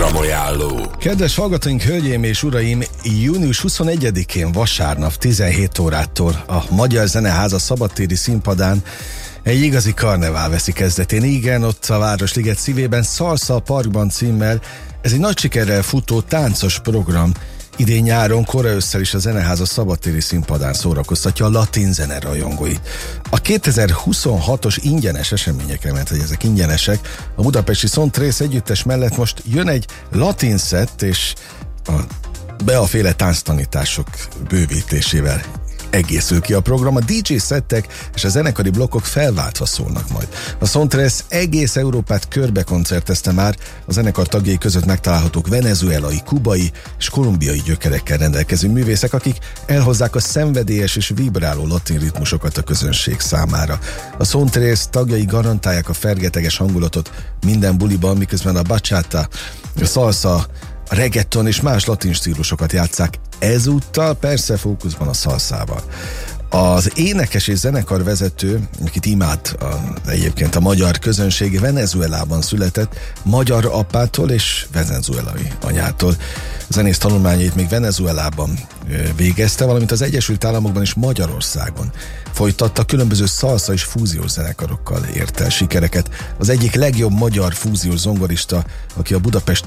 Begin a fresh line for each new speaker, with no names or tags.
Programajánló.
Kedves hallgatóink, hölgyeim és uraim, június 21-én vasárnap 17 órától a Magyar Zeneháza szabadtéri színpadán egy igazi karnevál veszi kezdetén. Igen, ott a Városliget szívében, Salsa a Parkban címmel. Ez egy nagy sikerrel futó táncos program. Idén nyáron, kora ősszel is a Zeneháza szabadtéri színpadán szórakoztatja a latin zene rajongóit. A 2026-os ingyenes eseményekre, mert hogy ezek ingyenesek, a budapesti Sontrace együttes mellett most jön egy latin szett, és a Bea-féle tánctanítások bővítésével egészül ki a program. A DJ szettek és a zenekari blokkok felváltva szólnak majd. A Sontrace egész Európát körbe koncertezte már, a zenekar tagjai között megtalálhatók venezuelai, kubai és kolumbiai gyökerekkel rendelkező művészek, akik elhozzák a szenvedélyes és vibráló latin ritmusokat a közönség számára. A Sontrace tagjai garantálják a fergeteges hangulatot minden buliban, miközben a bachata, a salsa, a reggaeton és más latin stílusokat játsszák, ezúttal persze fókuszban a szalszával. Az énekes és zenekarvezető, akit imád egyébként a magyar közönség, Venezuelában született, magyar apától és venezuelai anyától. A zenész tanulmányait még Venezuelában végezte, valamint az Egyesült Államokban és Magyarországon folytatta, különböző szalsza és fúziós zenekarokkal ért el sikereket. Az egyik legjobb magyar fúziós zongorista, aki a Budapest